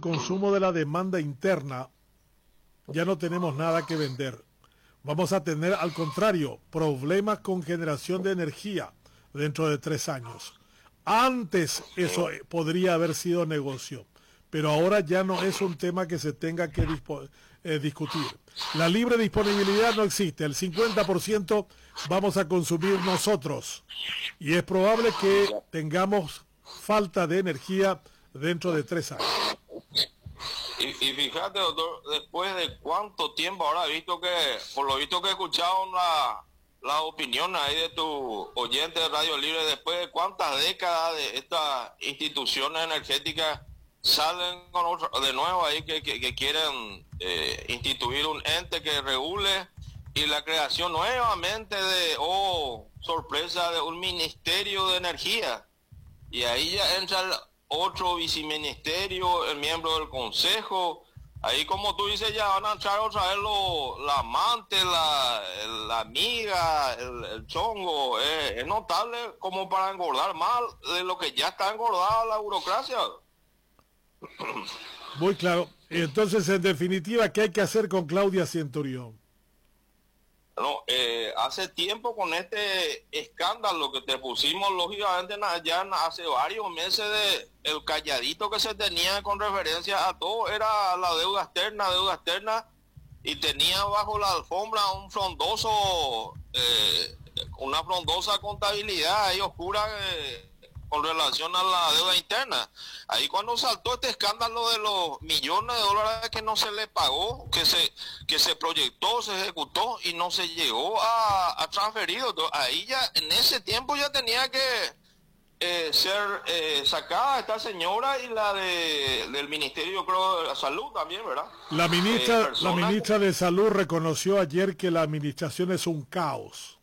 consumo de la demanda interna, ya no tenemos nada que vender. Vamos a tener, al contrario, problemas con generación de energía dentro de 3 años. Antes eso podría haber sido negocio, pero ahora ya no es un tema que se tenga que discutir. La libre disponibilidad no existe, el 50% vamos a consumir nosotros y es probable que tengamos falta de energía dentro de 3 años. Y fíjate, doctor, después de cuánto tiempo, ahora visto que, por lo visto que he escuchado la opinión ahí de tu oyente de Radio Libre, después de cuántas décadas de estas instituciones energéticas salen con de nuevo ahí que quieren instituir un ente que regule y la creación nuevamente de, sorpresa, de un ministerio de energía. Y ahí ya entra otro viceministerio, el miembro del consejo. Ahí, como tú dices, ya van a entrar otra vez la amante, la amiga, el chongo. Es notable como para engordar más de lo que ya está engordada la burocracia. Muy claro. Entonces, en definitiva, ¿qué hay que hacer con Claudia Centurión? No, hace tiempo con este escándalo que te pusimos, lógicamente, ya hace varios meses, de el calladito que se tenía con referencia a todo era la deuda externa, y tenía bajo la alfombra un frondoso, una frondosa contabilidad ahí oscura con relación a la deuda interna. Ahí cuando saltó este escándalo de los millones de dólares que no se le pagó, que se proyectó, se ejecutó y no se llegó a transferir. Entonces, ahí ya, en ese tiempo ya tenía que ser sacada esta señora, y la del Ministerio, creo, de la Salud también, ¿verdad? La ministra de Salud reconoció ayer que la administración es un caos.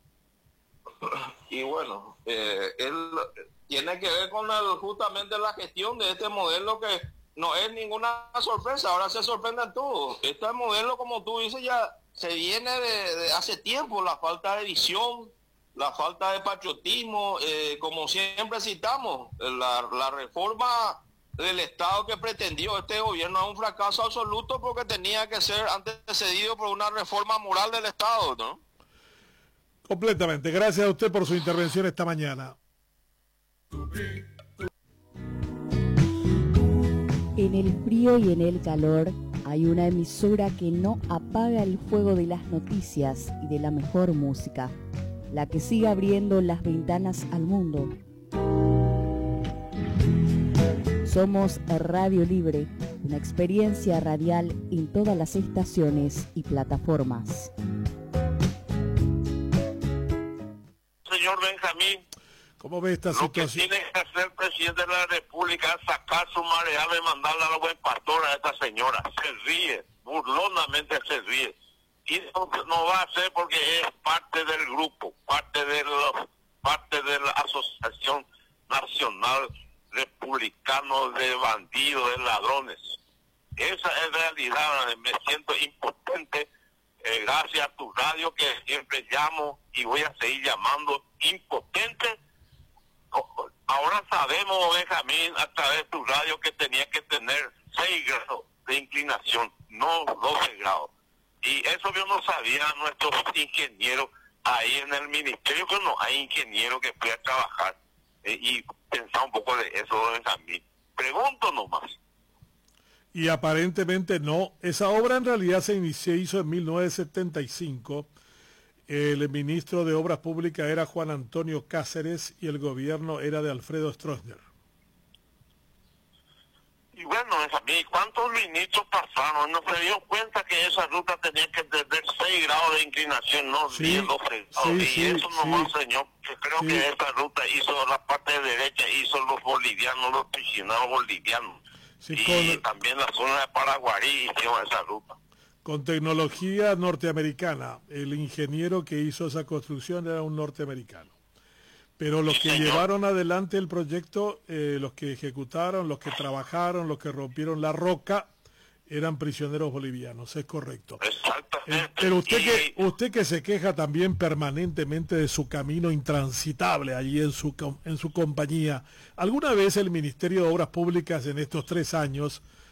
Y bueno, él tiene que ver con justamente la gestión de este modelo, que no es ninguna sorpresa, ahora se sorprenden todos. Este modelo, como tú dices, ya se viene de hace tiempo, la falta de visión, la falta de patriotismo, como siempre citamos, la reforma del Estado que pretendió este gobierno es un fracaso absoluto, porque tenía que ser antecedido por una reforma moral del Estado, ¿no? Completamente. Gracias a usted por su intervención esta mañana. En el frío y en el calor hay una emisora que no apaga el fuego de las noticias y de la mejor música, la que sigue abriendo las ventanas al mundo. Somos Radio Libre, una experiencia radial en todas las estaciones y plataformas. Señor Benjamín, ¿cómo ve esta lo que situación? tiene que hacer el presidente de la República es sacar su mareada y mandarle a la buen pastor a esta señora. Se ríe, burlonamente se ríe. Y no va a hacer porque es parte del grupo, parte de la Asociación Nacional Republicano de Bandidos, de Ladrones. Esa es realidad. Me siento impotente. Gracias a tu radio, que siempre llamo y voy a seguir llamando, impotente. Ahora sabemos, Benjamín, a través de tu radio, que tenía que tener 6 grados de inclinación, no 12 grados. Y eso yo no sabía, nuestros ingenieros ahí en el ministerio, que no hay ingeniero que pueda trabajar. Y pensar un poco de eso, Benjamín. Pregunto nomás. Y aparentemente no. Esa obra en realidad se hizo en 1975. El ministro de Obras Públicas era Juan Antonio Cáceres y el gobierno era de Alfredo Stroessner. Y bueno, Benjamín, ¿cuántos ministros pasaron? No se dio cuenta que esa ruta tenía que tener 6 grados de inclinación, no 10, 12 grados. Y eso nomás, señor, que creo que esa ruta hizo la parte derecha, hizo los bolivianos, los piscinados bolivianos. Sí, y también la zona de Paraguarí hicieron esa ruta. Con tecnología norteamericana. El ingeniero que hizo esa construcción era un norteamericano. Pero los que llevaron adelante el proyecto, los que ejecutaron, los que trabajaron, los que rompieron la roca, eran prisioneros bolivianos, es correcto. Exactamente. Pero usted que se queja también permanentemente de su camino intransitable allí en su compañía, ¿alguna vez el Ministerio de Obras Públicas en estos 3 años